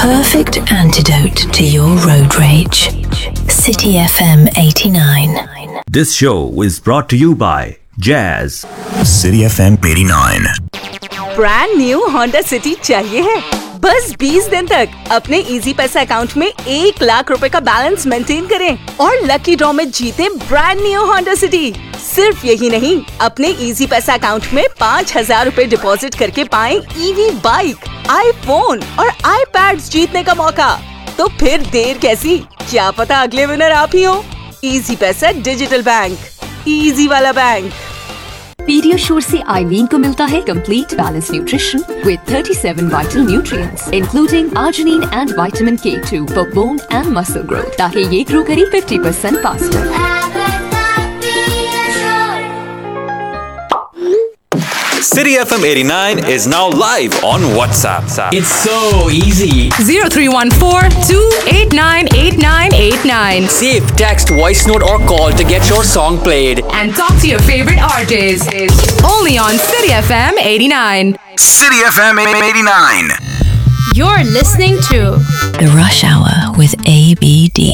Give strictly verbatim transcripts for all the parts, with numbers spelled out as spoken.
perfect antidote to your road rage. City F M eighty-nine. This show is brought to you by Jazz. City F M eighty-nine. Brand new Honda city चाहिए है? बस बीस दिन तक अपने easy पैसा account में एक लाख रुपए का बैलेंस मेंटेन करें और लकी ड्रॉ में जीते ब्रांड न्यू होंडा सिटी। सिर्फ यही नहीं, अपने इजी पैसा अकाउंट में पाँच हजार रूपए डिपॉजिट करके पाएं ईवी बाइक, आईफोन और आईपैड्स जीतने का मौका। तो फिर देर कैसी? क्या पता अगले विनर आप ही हो। इजी पैसा डिजिटल बैंक, इजी वाला बैंक। पीडियाश्योर से आइवीन को मिलता है complete balance nutrition with thirty-seven vital nutrients including arginine and vitamin K two for bone and muscle growth, ताकि ये ग्रो करे fifty percent faster. City F M eighty-nine is now live on WhatsApp. It's so easy. zero three one four, two eight nine, eight nine eight nine. Save, text, voice note or call to get your song played. And talk to your favorite artist. Only on City F M eighty-nine. City F M eighty-nine. You're listening to The Rush Hour with A B D.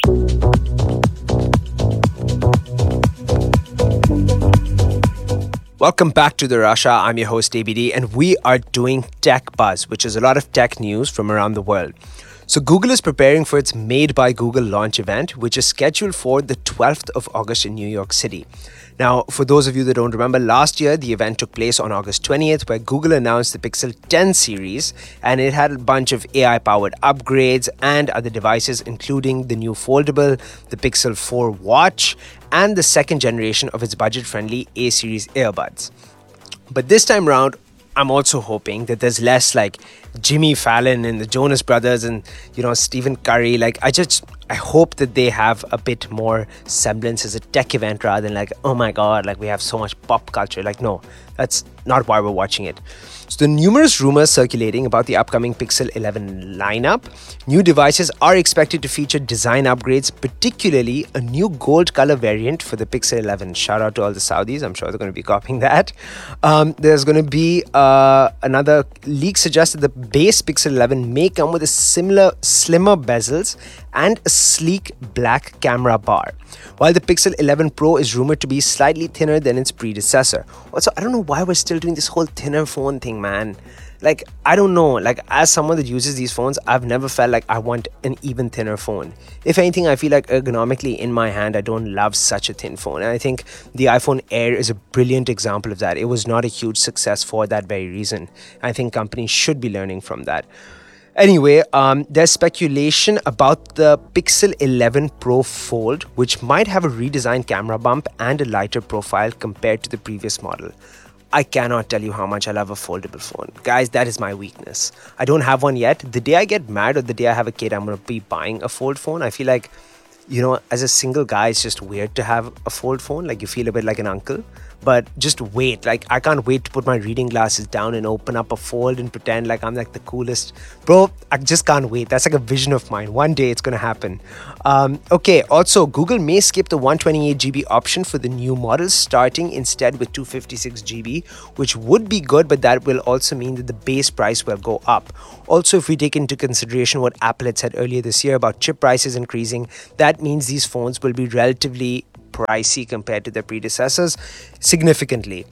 Welcome back to The Rush Hour. I'm your host A B D, and we are doing Tech Buzz, which is a lot of tech news from around the world. So Google is preparing for its Made by Google launch event, which is scheduled for the twelfth of August in New York City. Now, for those of you that don't remember, last year the event took place on August twentieth, where Google announced the Pixel ten series, and it had a bunch of A I-powered upgrades and other devices, including the new foldable, the Pixel four watch, and the second generation of its budget-friendly A-series earbuds. But this time round, I'm also hoping that there's less like Jimmy Fallon and the Jonas Brothers and, you know, Stephen Curry. Like, I just, I hope that they have a bit more semblance as a tech event rather than like, oh my God, like we have so much pop culture. Like, no, that's not why we're watching it. So the numerous rumors circulating about the upcoming Pixel eleven lineup, new devices are expected to feature design upgrades, particularly a new gold color variant for the Pixel eleven. Shout out to all the Saudis. I'm sure they're going to be copying that. Um, there's going to be uh, another leak suggests that the base Pixel eleven may come with a similar slimmer bezels and a sleek black camera bar, while the Pixel eleven Pro is rumored to be slightly thinner than its predecessor. Also, I don't know why we're still doing this whole thinner phone thing, man. Like, I don't know, like as someone that uses these phones, I've never felt like I want an even thinner phone. If anything, I feel like ergonomically in my hand, I don't love such a thin phone. And I think the iPhone Air is a brilliant example of that. It was not a huge success for that very reason. I think companies should be learning from that. Anyway, um, there's speculation about the Pixel eleven Pro Fold, which might have a redesigned camera bump and a lighter profile compared to the previous model. I cannot tell you how much I love a foldable phone. Guys, that is my weakness. I don't have one yet. The day I get married or the day I have a kid, I'm going to be buying a fold phone. I feel like, you know, as a single guy, it's just weird to have a fold phone. Like, you feel a bit like an uncle. But just wait. Like, I can't wait to put my reading glasses down and open up a fold and pretend like I'm like the coolest. Bro, I just can't wait. That's like a vision of mine. One day it's going to happen. Um, okay, also, Google may skip the one twenty-eight gigabyte option for the new models, starting instead with two fifty-six gigabytes, which would be good, but that will also mean that the base price will go up. Also, if we take into consideration what Apple had said earlier this year about chip prices increasing, that means these phones will be relatively pricey compared to their predecessors significantly.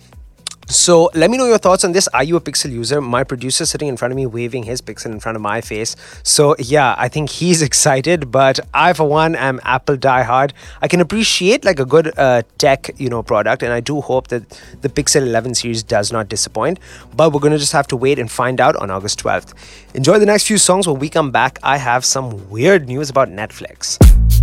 So let me know your thoughts on this. Are you a Pixel user? My producer sitting in front of me waving his Pixel in front of my face. So yeah, I think he's excited, but I for one am Apple diehard. I can appreciate like a good uh, tech, you know, product, and I do hope that the Pixel eleven series does not disappoint, but we're going to just have to wait and find out on August twelfth. Enjoy the next few songs. When we come back, I have some weird news about Netflix.